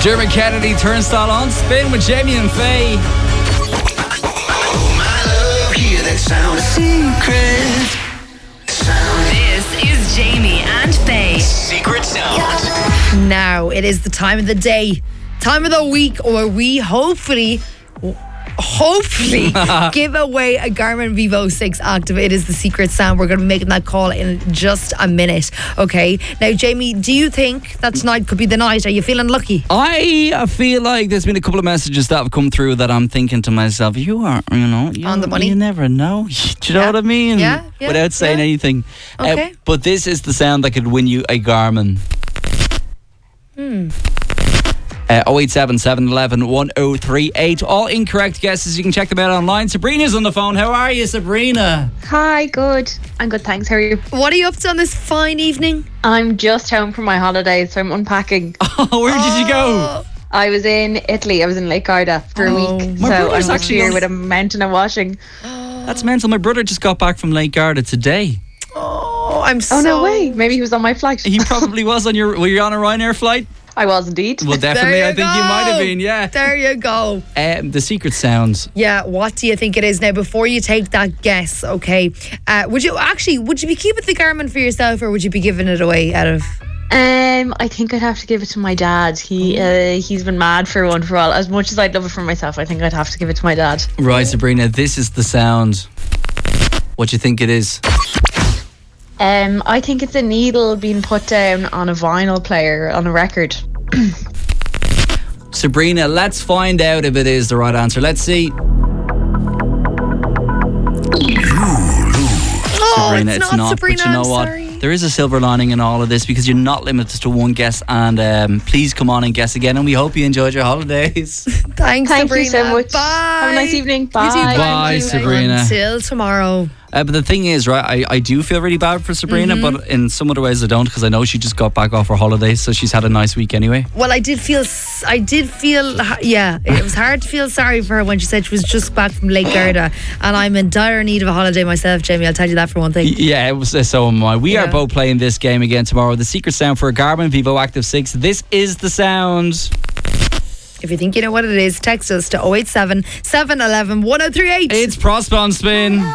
Dermot Kennedy, Turnstile on Spin with Jamie and Faye. Hear that sound. Secret sound. This is Jamie and Faye. Secret sound. Now it is the time of the day, time of the week, or we hopefully give away a Garmin Vivo 6 Active. It is the secret sound. We're going to be making that call in just a minute. Okay. Now, Jamie, do you think that tonight could be the night? Are you feeling lucky? I feel like there's been a couple of messages that have come through that I'm thinking to myself, you are, on the money. You never know. Do you know what I mean? Yeah. Without saying anything. Okay. But this is the sound that could win you a Garmin. 087 711 1038. All incorrect guesses. You can check them out online. Sabrina's on the phone. How are you, Sabrina? Hi, good. I'm good, thanks. How are you? What are you up to on this fine evening? I'm just home from my holidays, so I'm unpacking. Oh, where did you go? I was in Italy. I was in Lake Garda for a week. My So brother's I'm actually here on- with a mountain of washing. That's mental. My brother just got back from Lake Garda today. Oh, I'm so... Oh, no way. Maybe he was on my flight. He probably was on your... Were you on a Ryanair flight? I was indeed. Well, definitely. There I you think you go. might have been, yeah. There you go. The secret sounds. Yeah, what do you think it is? Now, before you take that guess, okay, would you be keeping the Garmin for yourself, or would you be giving it away out of... I think I'd have to give it to my dad. He's been mad for one for all. As much as I'd love it for myself, I think I'd have to give it to my dad. Right, Sabrina, this is the sound. What do you think it is? I think it's a needle being put down on a vinyl player, on a record. Sabrina, let's find out if it is the right answer. Let's see. Sabrina, it's not Sabrina, but you know I'm what? sorry. There is a silver lining in all of this because you're not limited to one guess, and please come on and guess again, and we hope you enjoyed your holidays. Thanks, Thank Sabrina. you so much. Bye. Have a nice evening. You too. Bye. Bye, Sabrina. Until tomorrow. But the thing is, right, I do feel really bad for Sabrina, but in some other ways I don't, because I know she just got back off her holidays, so she's had a nice week anyway. Well, I did feel, yeah, it was hard to feel sorry for her when she said she was just back from Lake Garda, and I'm in dire need of a holiday myself, Jamie, I'll tell you that for one thing. Yeah, it was, so am I. We are Yeah. both playing this game again tomorrow. The secret sound for a Garmin Vivo Active 6. This is the sound. If you think you know what it is, text us to 087 711 1038. It's Prosper on Spin.